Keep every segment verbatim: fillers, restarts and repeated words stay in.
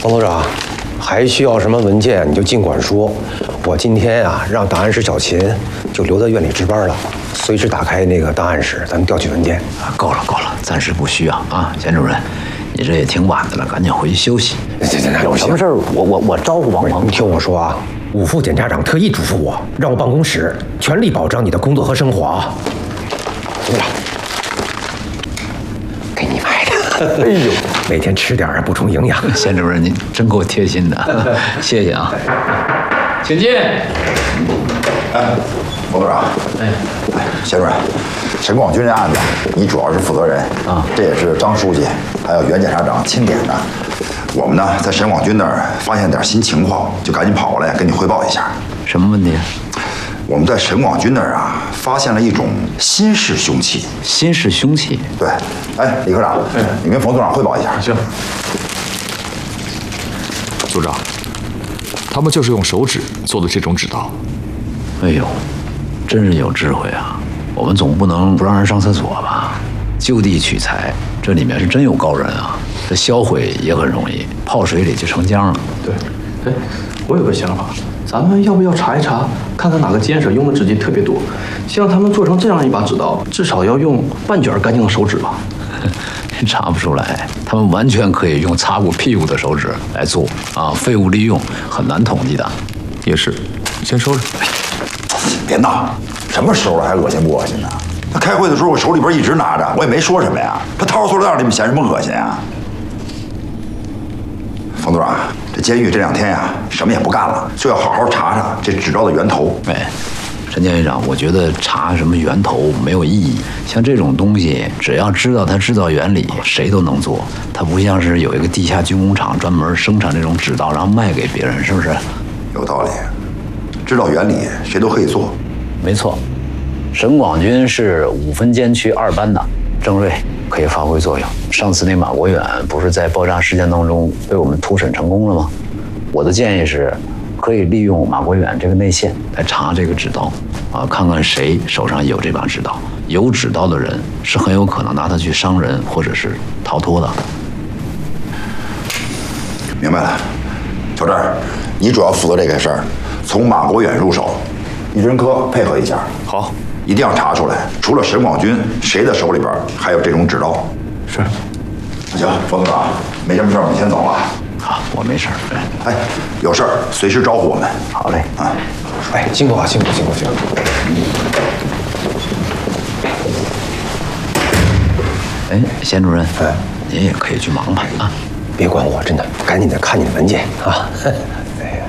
冯组长，还需要什么文件你就尽管说。我今天啊，让档案室小秦就留在院里值班了，随时打开那个档案室，咱们调取文件。 啊，够了够了，暂时不需要啊，钱主任，你这也挺晚的了，赶紧回去休息。 行行行， 有什么事儿我我我招呼帮忙。 你听我说啊，五副检察长特意嘱咐我，让我办公室全力保障你的工作和生活啊。组长，给你买的。哎呦，每天吃点啊，补充营养。 钱主任，您真够贴心的，谢谢啊。请进。 哎，冯组长，哎，哎，钱主任，沈广军这案子，你主要是负责人啊，这也是张书记还有袁检察长钦点的。我们呢，在沈广军那儿发现点新情况，就赶紧跑过来跟你汇报一下。 什么问题？ 我们在沈广军那儿啊，发现了一种新式凶器。 新式凶器？ 对。哎，李科长，嗯，你跟冯组长汇报一下。 行。组长，他们就是用手指做的这种指刀。 哎呦，真是有智慧啊！我们总不能不让人上厕所吧？就地取材，这里面是真有高人啊！这销毁也很容易，泡水里就成浆了。 对，哎，我有个想法，咱们要不要查一查，看看哪个监舍用的纸巾特别多？像他们做成这样一把指刀，至少要用半卷干净的手指吧？ 查不出来，他们完全可以用擦过屁股的手指来做啊，废物利用很难统计的。 也是，先收着。 别闹，什么时候了还恶心不恶心呢？他开会的时候我手里边一直拿着，我也没说什么呀。他掏出塑料袋，你们嫌什么恶心啊？冯组长，这监狱这两天呀，什么也不干了，就要好好查查这指刀的源头。 哎。陈监狱长，我觉得查什么源头没有意义。像这种东西，只要知道它制造原理，谁都能做。它不像是有一个地下军工厂专门生产这种指刀，然后卖给别人，是不是？ 有道理，知道原理谁都可以做。 没错，沈广军是五分监区二班的，郑瑞可以发挥作用。上次那马国远不是在爆炸事件当中被我们突审成功了吗？我的建议是，可以利用马国远这个内线来查这个指刀，啊，看看谁手上有这把指刀。有指刀的人是很有可能拿它去伤人或者是逃脱的。 明白了，小郑，你主要负责这个事儿，从马国远入手，一人科配合一下。 好， 一定要查出来，除了沈广军，谁的手里边还有这种指刀？ 是。 那行，冯组长，没什么事儿，我们先走了。 好，我没事儿。 哎，有事儿随时招呼我们。 好嘞， 啊， 哎，辛苦啊，辛苦辛苦辛苦。 哎，贤主任，哎，您也可以去忙吧啊， 别管我，真的，赶紧的看你的文件啊。哎呀，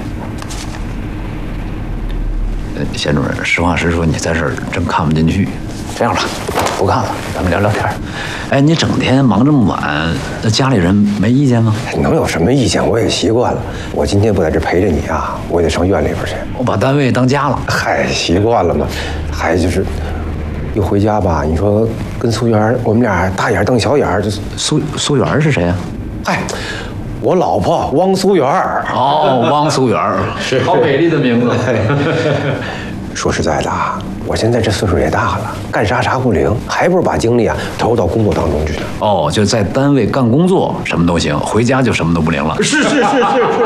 呃，贤主任，实话实说，你在这儿真看不进去。这样吧，不看了，咱们聊聊天。哎，你整天忙这么晚，那家里人没意见吗？ 能有什么意见？我也习惯了。我今天不在这陪着你啊，我也得上院里边去。 我把单位当家了。 嗨，习惯了嘛。还就是，一回家吧，你说跟苏媛，我们俩大眼瞪小眼，就是苏苏媛是谁呀？ 嗨，我老婆汪苏媛。 哦，汪苏媛是好美丽的名字。 说实在的啊，我现在这岁数也大了，干啥啥不灵，还不如把精力啊投入到工作当中去呢。 哦，就在单位干工作什么都行，回家就什么都不灵了。 是是是是是。